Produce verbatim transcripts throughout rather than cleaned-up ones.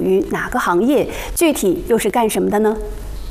于哪个行业？具体又是干什么的呢？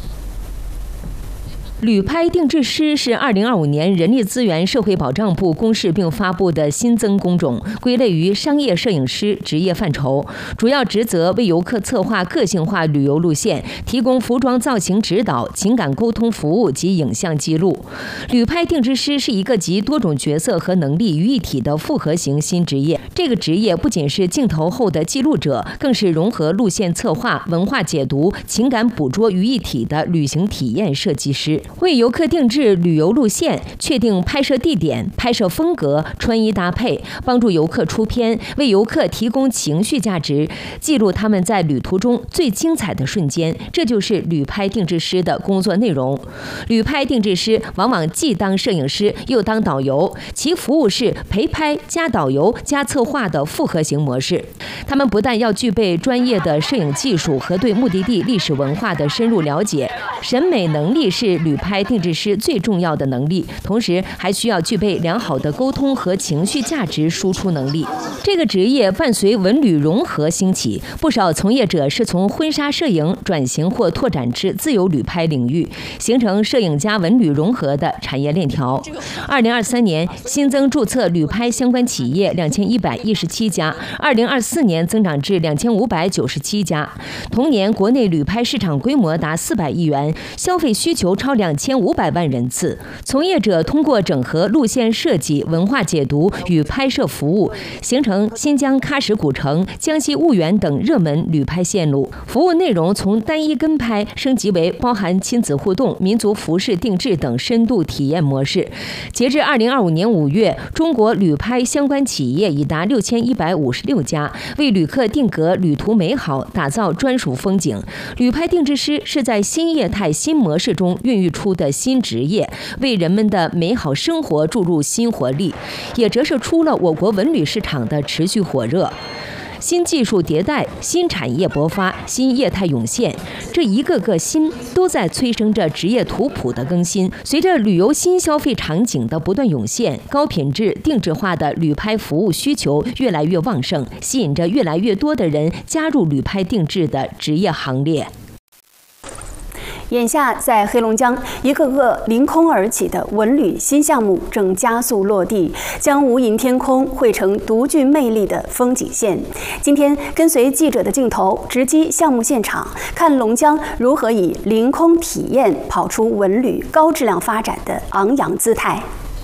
旅拍定制师是二零二五年人力资源社会保障部公示并发布的新增工种，归类于商业摄影师职业范畴，主要职责为游客策划个性化旅游路线，提供服装造型指导、情感沟通服务及影像记录。旅拍定制师是一个集多种角色和能力于一体的复合型新职业。这个职业不仅是镜头后的记录者，更是融合路线策划、文化解读、情感捕捉于一体的旅行体验设计师。 为游客定制旅游路线，确定拍摄地点、拍摄风格、穿衣搭配，帮助游客出片，为游客提供情绪价值，记录他们在旅途中最精彩的瞬间。这就是旅拍定制师的工作内容。旅拍定制师往往既当摄影师又当导游，其服务是陪拍加导游加策划的复合型模式。他们不但要具备专业的摄影技术和对目的地历史文化的深入了解，审美能力是旅拍定制师最重要的能力，同时还需要具备良好的沟通和情绪价值输出能力。这个职业伴随文旅融合兴起，不少从业者是从婚纱摄影转型或拓展至自由旅拍领域，形成摄影加文旅融合的产业链条。二零二三年新增注册旅拍相关企业两千一百一十七家，二零二四年增长至两千五百九十七家。同年国内旅拍市场规模达四百亿元，消费需求超两千五百万人次。从业者通过整合路线设计、文化解读与拍摄服务，形成新疆喀什古城、江西婺源等热门旅拍线路。服务内容从单一跟拍升级为包含亲子互动、民族服饰定制等深度体验模式。截至二零二五年五月，中国旅拍相关企业已达六千一百五十六家，为旅客定格旅途美好，打造专属风景。旅拍定制师是在新业态新模式中孕育出的新职业，为人们的美好生活注入新活力，也折射出了我国文旅市场的持续火热。新技术迭代，新产业勃发，新业态涌现，这一个个新都在催生着职业图谱的更新。随着旅游新消费场景的不断涌现，高品质定制化的旅拍服务需求越来越旺盛，吸引着越来越多的人加入旅拍定制的职业行列。 眼下，在黑龙江，一个个凌空而起的文旅新项目正加速落地，将无垠天空绘成独具魅力的风景线。今天，跟随记者的镜头，直击项目现场，看龙江如何以凌空体验跑出文旅高质量发展的昂扬姿态。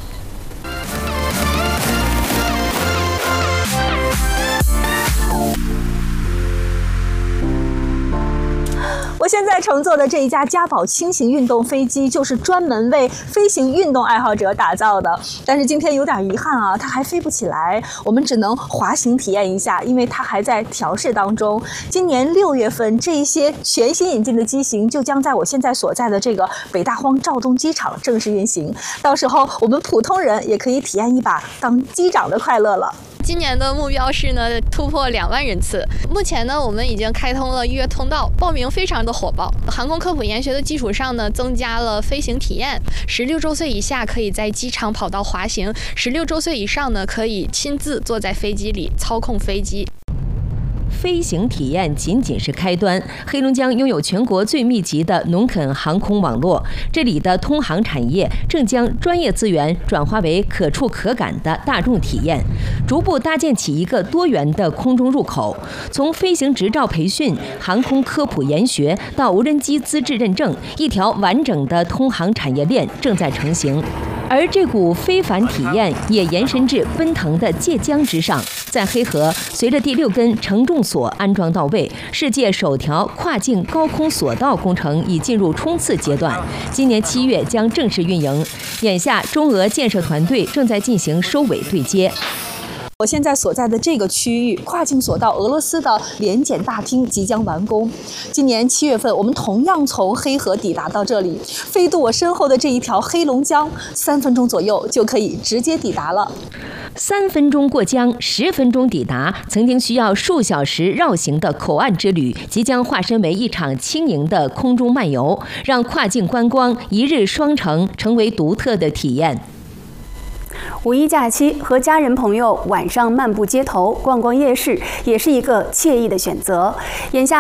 我现在乘坐的这一架嘉宝轻型运动飞机，就是专门为飞行运动爱好者打造的。但是今天有点遗憾啊，它还飞不起来，我们只能滑行体验一下，因为它还在调试当中。今年六月份，这一些全新引进的机型就将在我现在所在的这个北大荒肇东机场正式运行。到时候我们普通人也可以体验一把当机长的快乐了。 今年的目标是呢突破两万人次。目前呢，我们已经开通了预约通道，报名非常的火爆。航空科普研学的基础上呢，增加了飞行体验。十六周岁以下可以在机场跑道滑行，十六周岁以上呢可以亲自坐在飞机里操控飞机。 飞行体验仅仅是开端。黑龙江拥有全国最密集的农垦航空网络，这里的通航产业正将专业资源转化为可触可感的大众体验，逐步搭建起一个多元的空中入口。从飞行执照培训、航空科普研学到无人机资质认证，一条完整的通航产业链正在成型。而这股非凡体验也延伸至奔腾的界江之上。在黑河，随着第六根承重索安装到位，世界首条跨境高空索道工程已进入冲刺阶段，今年七月将正式运营。眼下，中俄建设团队正在进行收尾对接。 我现在所在的这个区域，跨境索道俄罗斯的联检大厅即将完工。今年七月份，我们同样从黑河抵达到这里，飞渡我身后的这一条黑龙江，三分钟左右就可以直接抵达了。 三分钟过江，十分钟抵达。曾经需要数小时绕行的口岸之旅，即将化身为一场轻盈的空中漫游，让跨境观光一日双城成为独特的体验。 五一假期和家人朋友晚上漫步街头、逛逛夜市，也是一个惬意的选择。眼下